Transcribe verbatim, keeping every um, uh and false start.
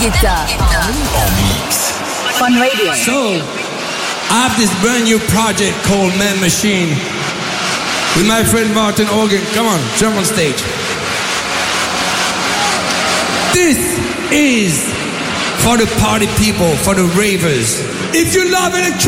Guetta. En mix. Fun Radio. So, I have this brand new project called Man Machine with my friend Martin Organ. Come on, jump on stage. This is for the party people, for the ravers. If you love electronic